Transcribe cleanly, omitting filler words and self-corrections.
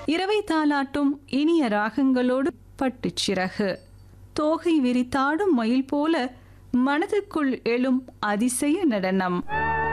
இரவை தாலாட்டும் இனிய ராகங்களோடு பட்டுச்சிறகு தோகை விரித்தாடும் மயில் போல மனதுக்குள் எழும் அதிசய நடனம்.